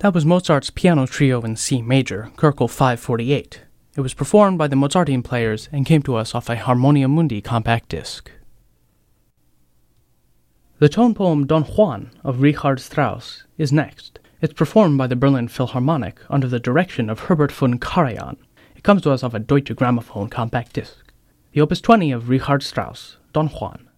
That was Mozart's Piano Trio in C major, Köchel 548. It was performed by the Mozarteum players and came to us off a Harmonia Mundi compact disc. The tone poem Don Juan of Richard Strauss is next. It's performed by the Berlin Philharmonic under the direction of Herbert von Karajan. It comes to us off a Deutsche Grammophon compact disc. The Opus 20 of Richard Strauss, Don Juan.